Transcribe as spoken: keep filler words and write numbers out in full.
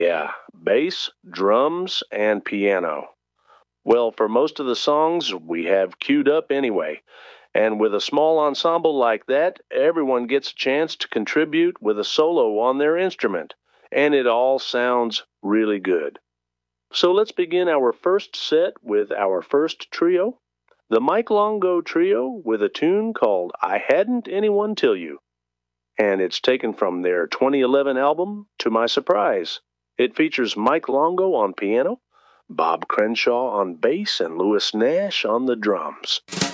Yeah, bass, drums, and piano. Well, for most of the songs, we have queued up anyway. And with a small ensemble like that, everyone gets a chance to contribute with a solo on their instrument, and it all sounds really good. So let's begin our first set with our first trio, the Mike Longo Trio with a tune called I Hadn't Anyone Tell You. And it's taken from their twenty eleven album, To My Surprise. It features Mike Longo on piano, Bob Crenshaw on bass, and Louis Nash on the drums.